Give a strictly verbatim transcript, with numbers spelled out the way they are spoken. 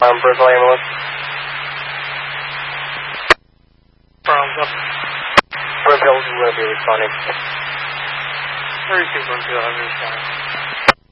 Um, Brazil ambulance. Farms up. Brazil will be responding. thirty-two Brazil, I'm responding.